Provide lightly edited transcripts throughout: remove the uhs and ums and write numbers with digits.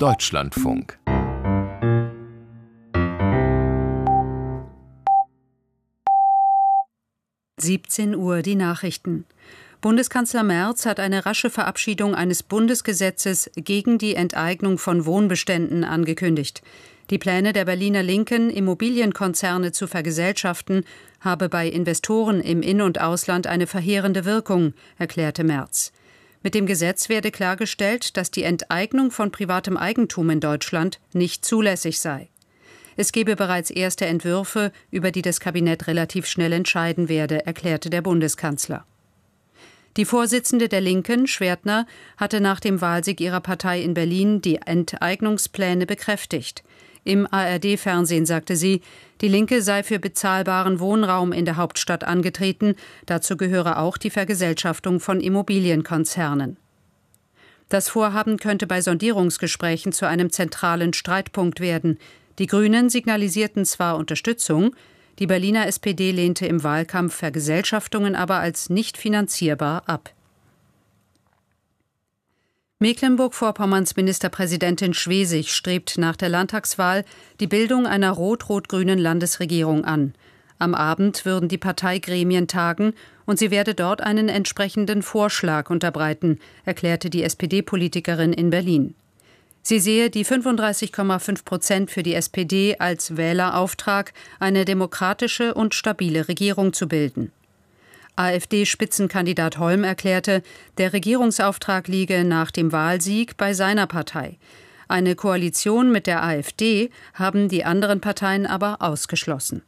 Deutschlandfunk. Uhr die Nachrichten. Bundeskanzler Merz hat eine rasche Verabschiedung eines Bundesgesetzes gegen die Enteignung von Wohnbeständen angekündigt. Die Pläne der Berliner Linken, Immobilienkonzerne zu vergesellschaften, habe bei Investoren im In- und Ausland eine verheerende Wirkung, erklärte Merz. Mit dem Gesetz werde klargestellt, dass die Enteignung von privatem Eigentum in Deutschland nicht zulässig sei. Es gebe bereits erste Entwürfe, über die das Kabinett relativ schnell entscheiden werde, erklärte der Bundeskanzler. Die Vorsitzende der Linken, Schwertner, hatte nach dem Wahlsieg ihrer Partei in Berlin die Enteignungspläne bekräftigt. Im ARD-Fernsehen sagte sie, die Linke sei für bezahlbaren Wohnraum in der Hauptstadt angetreten. Dazu gehöre auch die Vergesellschaftung von Immobilienkonzernen. Das Vorhaben könnte bei Sondierungsgesprächen zu einem zentralen Streitpunkt werden. Die Grünen signalisierten zwar Unterstützung, die Berliner SPD lehnte im Wahlkampf Vergesellschaftungen aber als nicht finanzierbar ab. Mecklenburg-Vorpommerns Ministerpräsidentin Schwesig strebt nach der Landtagswahl die Bildung einer rot-rot-grünen Landesregierung an. Am Abend würden die Parteigremien tagen und sie werde dort einen entsprechenden Vorschlag unterbreiten, erklärte die SPD-Politikerin in Berlin. Sie sehe die 35,5% für die SPD als Wählerauftrag, eine demokratische und stabile Regierung zu bilden. AfD-Spitzenkandidat Holm erklärte, der Regierungsauftrag liege nach dem Wahlsieg bei seiner Partei. Eine Koalition mit der AfD haben die anderen Parteien aber ausgeschlossen.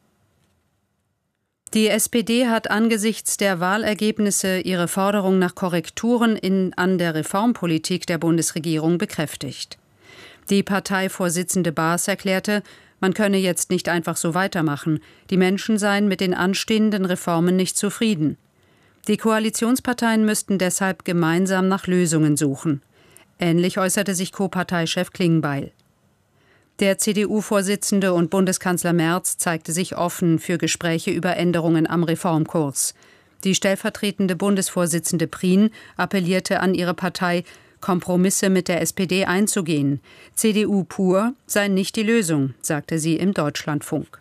Die SPD hat angesichts der Wahlergebnisse ihre Forderung nach Korrekturen an der Reformpolitik der Bundesregierung bekräftigt. Die Parteivorsitzende Baas erklärte, man könne jetzt nicht einfach so weitermachen. Die Menschen seien mit den anstehenden Reformen nicht zufrieden. Die Koalitionsparteien müssten deshalb gemeinsam nach Lösungen suchen. Ähnlich äußerte sich Co-Parteichef Klingbeil. Der CDU-Vorsitzende und Bundeskanzler Merz zeigte sich offen für Gespräche über Änderungen am Reformkurs. Die stellvertretende Bundesvorsitzende Prien appellierte an ihre Partei, Kompromisse mit der SPD einzugehen. CDU pur sei nicht die Lösung, sagte sie im Deutschlandfunk.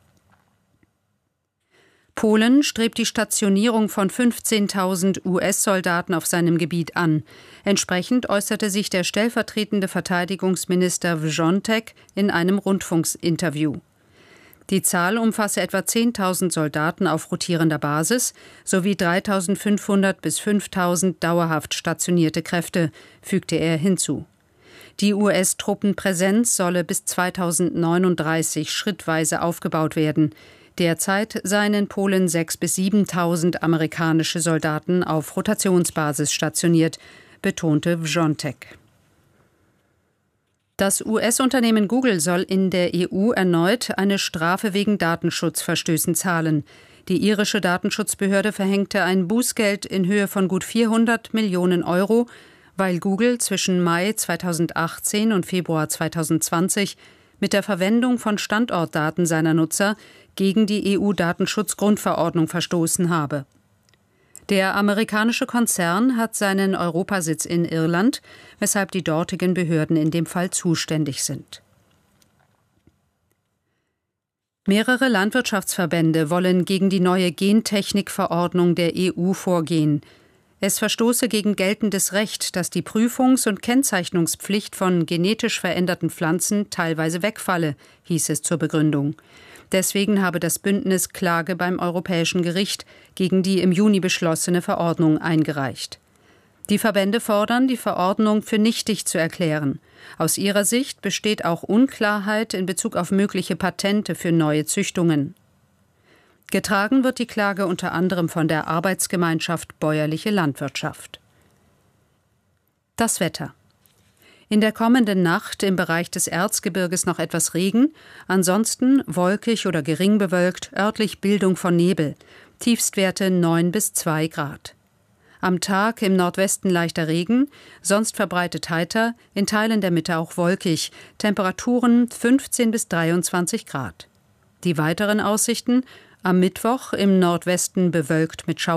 Polen strebt die Stationierung von 15.000 US-Soldaten auf seinem Gebiet an. Entsprechend äußerte sich der stellvertretende Verteidigungsminister Wrzontek in einem Rundfunkinterview. Die Zahl umfasse etwa 10.000 Soldaten auf rotierender Basis sowie 3.500 bis 5.000 dauerhaft stationierte Kräfte, fügte er hinzu. Die US-Truppenpräsenz solle bis 2039 schrittweise aufgebaut werden. Derzeit seien in Polen 6.000 bis 7.000 amerikanische Soldaten auf Rotationsbasis stationiert, betonte Wrzontek. Das US-Unternehmen Google soll in der EU erneut eine Strafe wegen Datenschutzverstößen zahlen. Die irische Datenschutzbehörde verhängte ein Bußgeld in Höhe von gut 400 Millionen Euro, weil Google zwischen Mai 2018 und Februar 2020 mit der Verwendung von Standortdaten seiner Nutzer gegen die EU-Datenschutzgrundverordnung verstoßen habe. Der amerikanische Konzern hat seinen Europasitz in Irland, weshalb die dortigen Behörden in dem Fall zuständig sind. Mehrere Landwirtschaftsverbände wollen gegen die neue Gentechnikverordnung der EU vorgehen. Es verstoße gegen geltendes Recht, dass die Prüfungs- und Kennzeichnungspflicht von genetisch veränderten Pflanzen teilweise wegfalle, hieß es zur Begründung. Deswegen habe das Bündnis Klage beim Europäischen Gericht gegen die im Juni beschlossene Verordnung eingereicht. Die Verbände fordern, die Verordnung für nichtig zu erklären. Aus ihrer Sicht besteht auch Unklarheit in Bezug auf mögliche Patente für neue Züchtungen. Getragen wird die Klage unter anderem von der Arbeitsgemeinschaft Bäuerliche Landwirtschaft. Das Wetter. In der kommenden Nacht im Bereich des Erzgebirges noch etwas Regen, ansonsten wolkig oder gering bewölkt, örtlich Bildung von Nebel, Tiefstwerte 9 bis 2 Grad. Am Tag im Nordwesten leichter Regen, sonst verbreitet heiter, in Teilen der Mitte auch wolkig, Temperaturen 15 bis 23 Grad. Die weiteren Aussichten: am Mittwoch im Nordwesten bewölkt mit Schauer.